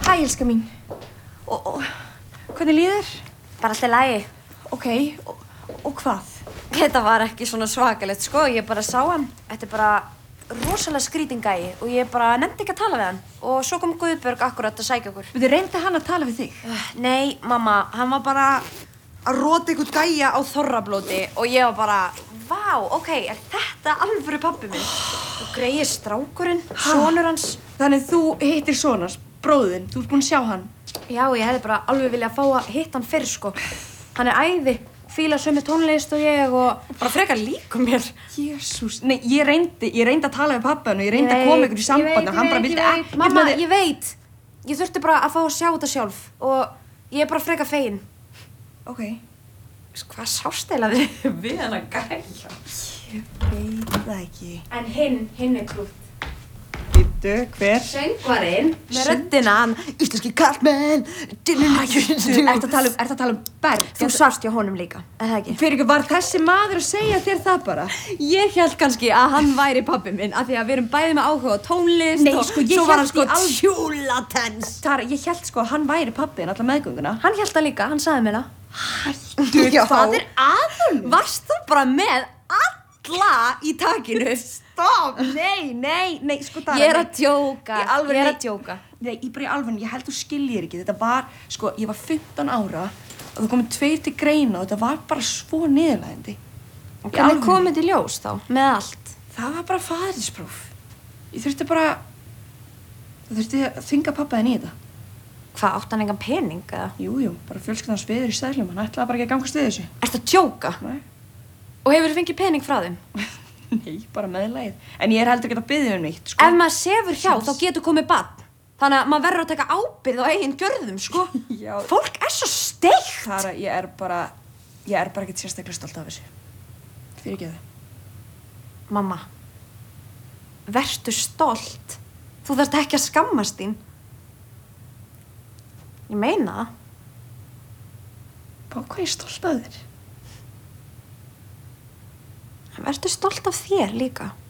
Hæ, elska mín. Og hvernig líður? Bara allt í lagi. Ókei, og hvað? Þetta var ekki svona svakalegt, sko. Ég bara sá hann. Þetta er bara rosalega skrítin gæi og ég bara nefndi ekki að tala við hann. Og svo kom Guðbjörg akkurat að sækja okkur. Þú reyndi hann að tala við þig? Nei, mamma, hann var bara að rota einhvern gæja á þorrablóti og ég var bara, vá, ókei, er þetta alvöru pabbi minn? Og Grey strákurinn, sonur hans. Þannig þú hittir sonars, bróðinn, þú ert búinn að sjá hann? Já, ég hefði bara alveg viljað fá að hitta hann fyrr, sko. Hann er æði, fílar sömu tónlist og ég og bara frekar líka mér. Jesús, nei, ég reyndi að tala við pabba hann og ég reyndi að koma ykkur í samband og hann bara vildi ekki. Mamma, ég veit. Ég þurfti bara að fá að sjá þetta sjálf og ég er bara frekar fegin. Ókei. Hvað sást eiginlega við hann að gæja? Ég veit það ekki. En hinn er krútt. Býttu, hver? Söngvarinn með röddina, hann íslenski karlmenn. Ertu að tala um Berg? Þú sást hjá honum líka, eða ekki? Fyrir ekki, var þessi maður að segja þér það bara? Ég held kannski að hann væri pabbi minn, af því að við erum bæði með áhuga á tónlist. Nei, sko, ég svo var hann hélt í sko tjúlatens. Tara, ég held sko að hann væri pabbiðinn alla meðgönguna. Hann hélt það líka, hann sagði mér það. Hættu þá. Hvað er að honum? Varst þú bara með alla í takinu? Stopp, nei, sko Tara. Ég er að djóka, ég er að djóka. Nei, bara í alvörunni, ég held þú skiljir ekki. Þetta var, sko, ég var 15 ára og það komið 2 til greina og þetta var bara svo niðurlægjandi. Hvernig kom þetta í ljós þá, með allt? Það var bara faðernispróf. Ég þurfti að þvinga pabba þinn í þetta. Hvað, átti hann engan pening, eða? Jú, bara fjölskyldan sviður í stælum. Hann ætlaði bara ekki að gangast við þessu. Ertu að djóka? Nei. Og hefur þú fengið pening frá þeim? Nei, bara meðlagið. En ég er heldur ekki að biðja um neitt, sko. Ef maður sefur hjá, þá getur komið barn. Þannig að maður verður að taka ábyrgð á eigin gjörðum, sko. Já. Fólk er svo steikt. Tara, ég er bara ekkert sérstaklega stolt af þessu. Fyrirgeðu. Mamma, vertu stolt. Þú þarft ekki að skammast þín. Ég meina það. Hvað er ég stolt af þér? Vertu stolt af þér líka.